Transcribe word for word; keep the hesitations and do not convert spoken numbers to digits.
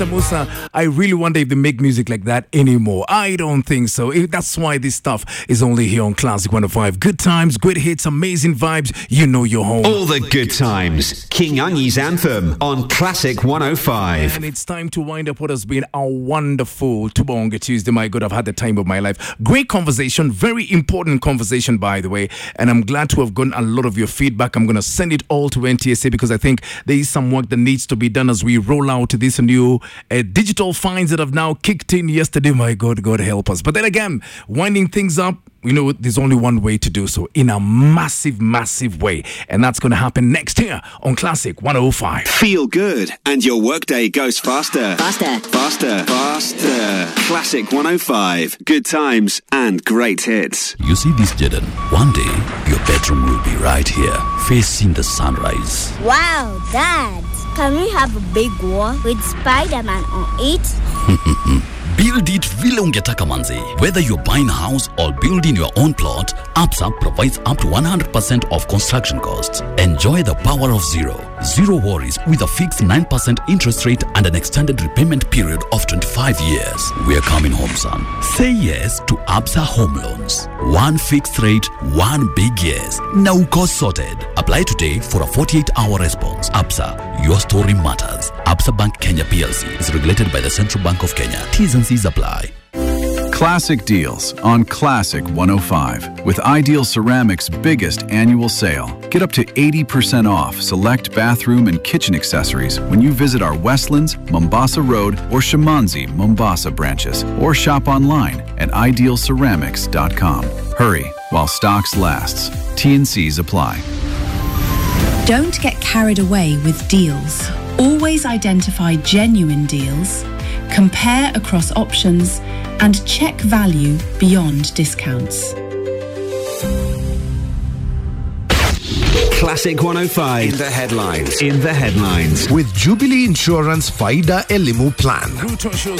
Musa, I really wonder if they make music like that anymore. I don't think so. That's why this stuff is only here on Classic one oh five. Good times, great hits, amazing vibes. You know you're home. All the good times. King Angi's Anthem on Classic one oh five. And it's time to wind up what has been a wonderful Tubonga Tuesday. My God, I've had the time of my life. Great conversation, very important conversation, by the way. And I'm glad to have gotten a lot of your feedback. I'm going to send it all to N T S A because I think there is some work that needs to be done as we roll out this new uh, digital fines that have now kicked in yesterday. My God, God help us. But then again, winding things up, you know, there's only one way to do so, in a massive, massive way. And that's going to happen next here on Classic one oh five. Feel good and your workday goes faster. Faster. Faster. Faster. Classic one oh five. Good times and great hits. You see this, Jaden? One day, your bedroom will be right here, facing the sunrise. Wow, Dad. Can we have a big wall with Spider-Man on it? Build it vile ungetaka manze. Whether you're buying a house or building your own plot, Absa provides up to one hundred percent of construction costs. Enjoy the power of zero. Zero worries with a fixed nine percent interest rate and an extended repayment period of twenty-five years. We're coming home, son. Say yes to Absa Home Loans. One fixed rate, one big yes. Now uko sorted. Apply today for a forty-eight hour response. Absa, your story matters. Absa Bank Kenya P L C is regulated by the Central Bank of Kenya. T's and C's apply. Classic deals on Classic one oh five with Ideal Ceramics' biggest annual sale. Get up to eighty percent off select bathroom and kitchen accessories when you visit our Westlands, Mombasa Road, or Shimanzi, Mombasa branches, or shop online at ideal ceramics dot com. Hurry while stocks lasts. T and C's apply. Don't get carried away with deals. Always identify genuine deals, compare across options, and check value beyond discounts. Classic one oh five. In the headlines. In the headlines. With Jubilee Insurance Faida Elimu Plan. Ruto shows